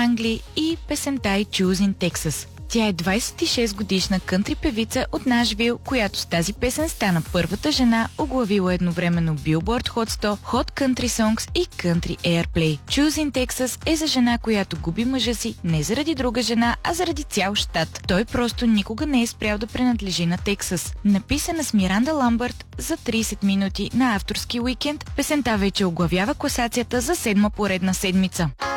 Langley и песента й Choosing Texas. Тя е 26 годишна кънтри певица от Нашвил, която с тази песен стана първата жена, оглавила едновременно Billboard Hot 100, Hot Country Songs и Country Airplay. Choosing Texas е за жена, която губи мъжа си не заради друга жена, а заради цял щат. Той просто никога не е спрял да принадлежи на Тексас. Написана с Миранда Ламбърт за 30 минути на авторски уикенд, песента вече оглавява класацията за 7-ма поредна седмица.